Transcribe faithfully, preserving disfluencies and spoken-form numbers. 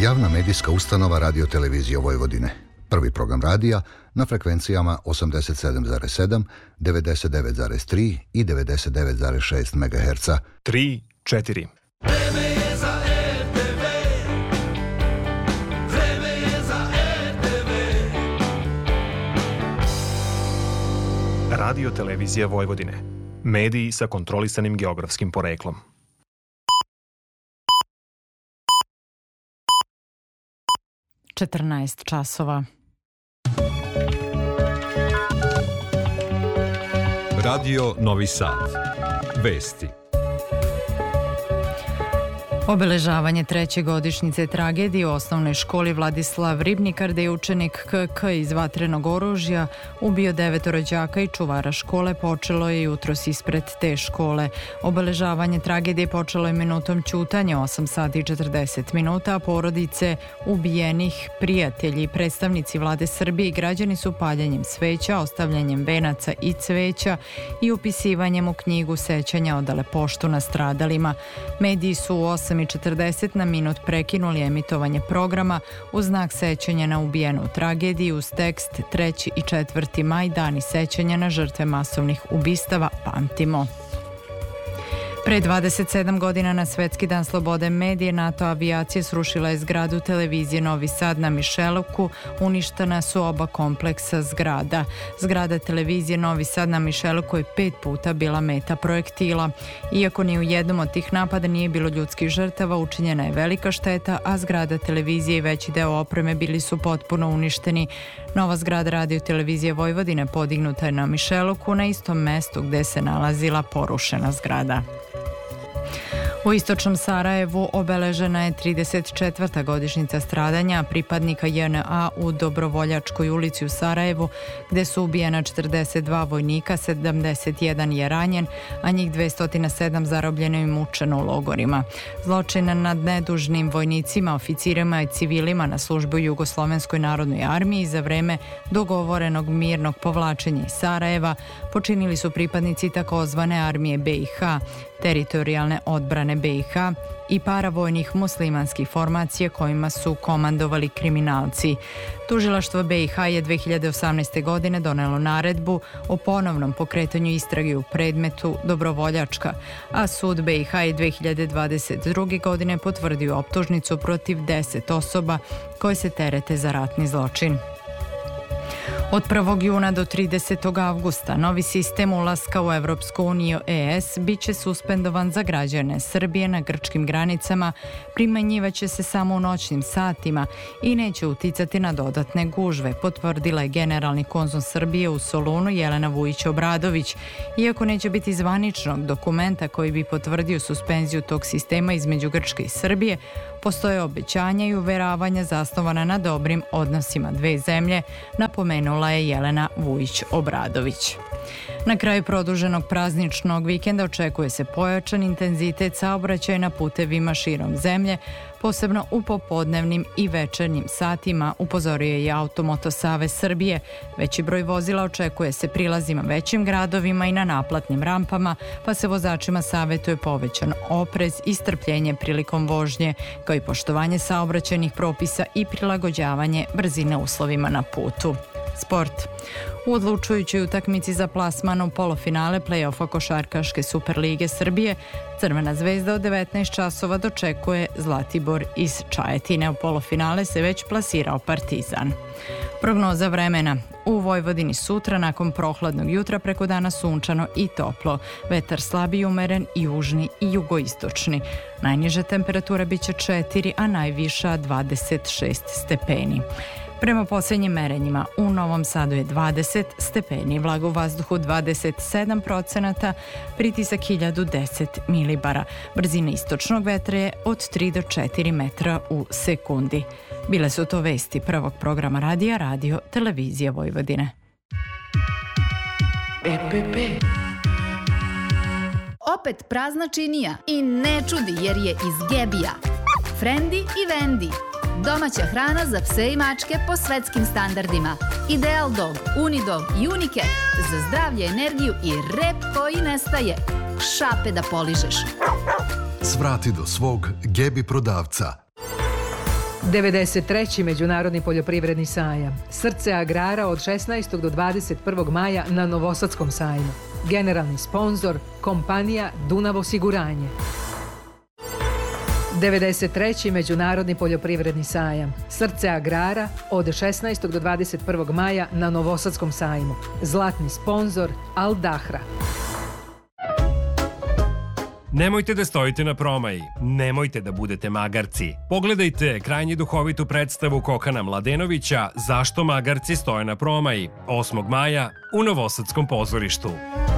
Javna medijska ustanova Radio Televizije Vojvodine. Prvi program radija na frekvencijama osamdeset sedam zarez sedam, devedeset devet zarez tri i devedeset devet zarez šest megaherca. tri, četiri. Vreme je za er te ve. Vreme je za er te ve. Radio Televizija Vojvodine. Mediji sa kontrolisanim geografskim poreklom. četrnaest časova. Radio Novi Sad. Vesti. Obeležavanje treće godišnjice tragedije u osnovnoj školi Vladislav Ribnikar, gde je učenik K K iz vatrenog oružja ubio devetoro đaka i čuvara škole, počelo je jutros ispred te škole. Obeležavanje tragedije počelo je minutom ćutanja, osam sati i četrdeset minuta, a porodice ubijenih, prijatelji i predstavnici vlade Srbije i građani su paljenjem sveća, ostavljanjem venaca i cveća i upisivanjem u knjigu sećanja odale poštu na stradalima. Mediji su u osam i četrdeset na minut prekinuli emitovanje programa u znak sećanja na ubijenu tragediju uz tekst treći i četvrti maj, dani sećanja na žrtve masovnih ubistava, pamtimo. Pre dvadeset sedam godina na Svetski dan slobode medije NATO avijacije srušila je zgradu televizije Novi Sad na Mišeluku, uništena su oba kompleksa zgrada. Zgrada televizije Novi Sad na Mišeluku je pet puta bila meta projektila. Iako ni u jednom od tih napada nije bilo ljudskih žrtava, učinjena je velika šteta, a zgrada televizije i veći deo opreme bili su potpuno uništeni. Nova zgrada Radio Televizije Vojvodine podignuta je na Mišeluku, na istom mestu gde se nalazila porušena zgrada. U istočnom Sarajevu obeležena je trideset četvrta godišnjica stradanja pripadnika J N A u Dobrovoljačkoj ulici u Sarajevu, gde su ubijena četrdeset dva vojnika, sedamdeset jedan je ranjen, a njih dvesta sedam zarobljeno i mučeno u logorima. Zločin nad nedužnim vojnicima, oficirima i civilima na službi u Jugoslovenskoj narodnoj armiji za vreme dogovorenog mirnog povlačenja iz Sarajeva počinili su pripadnici takozvane armije B i H, teritorijalne odbrane B i H i paravojnih muslimanskih formacija kojima su komandovali kriminalci. Tužilaštvo B i H je dve hiljade osamnaeste. godine donelo naredbu o ponovnom pokretanju istrage u predmetu Dobrovoljačka, a sud B i H je dve hiljade dvadeset druge. godine potvrdio optužnicu protiv deset osoba koje se terete za ratni zločin. Od prvog juna do tridesetog avgusta novi sistem ulaska u Evropsku uniju E S biće suspendovan za građane Srbije na grčkim granicama, primenjivaće se samo u noćnim satima i neće uticati na dodatne gužve, potvrdila je generalni konzul Srbije u Solunu Jelena Vujić-Obradović. Iako neće biti zvaničnog dokumenta koji bi potvrdio suspenziju tog sistema između Grčke i Srbije, postoje obećanja i uveravanja zasnovana na dobrim odnosima dve zemlje, napomenula je Jelena Vujić-Obradović. Na kraju produženog prazničnog vikenda očekuje se pojačan intenzitet saobraćaja na putevima širom zemlje, posebno u popodnevnim i večernjim satima, upozorio je Automoto Savez Srbije. Veći broj vozila očekuje se prilazima većim gradovima i na naplatnim rampama, pa se vozačima savjetuje povećan oprez i strpljenje prilikom vožnje, kao i poštovanje saobraćajnih propisa i prilagođavanje brzine uslovima na putu. Sport. U odlučujućoj utakmici za plasman u polufinale play-offa košarkaške Superlige Srbije, Crvena zvezda od devetnaest časova dočekuje Zlatibor iz Čajetine. U polufinale se već plasirao Partizan. Prognoza vremena. U Vojvodini sutra nakon prohladnog jutra preko dana sunčano i toplo. Vetar slab i umeren, južni i jugoistočni. Najniže temperatura biće četiri, a najviša dvadeset šest stepeni. Prema posljednjim merenjima u Novom Sadu je dvadeset stepeni, vlaga u vazduhu dvadeset sedam procenata, pritisak hiljadu deset milibara. Brzina istočnog vetra je od tri do četiri metra u sekundi. Bile su to vesti prvog programa radija Radio Televizije Vojvodine. E P P. Opet prazna činija i ne čudi jer je iz Gebija. Frendi i Vendi. Domaća hrana za pse i mačke po svetskim standardima. Ideal Dog, Unidog i Unicat za zdravlje, energiju i rep koji nestaje. Šape da poližeš. Svrati do svog Gebi prodavca. devedeset treći Međunarodni poljoprivredni sajam. Srce agrara od šesnaestog do dvadeset prvog maja na Novosadskom sajmu. Generalni sponzor kompanija Dunav osiguranje. devedeset treći Međunarodni poljoprivredni sajam. Srce agrara od šesnaestog do dvadeset prvog maja na Novosadskom sajmu. Zlatni sponzor Al Dahra. Nemojte da stojite na promaji, nemojte da budete magarci. Pogledajte krajnje duhovitu predstavu Kokana Mladenovića Zašto magarci stoje na promaji, osmog maja u Novosadskom pozorištu.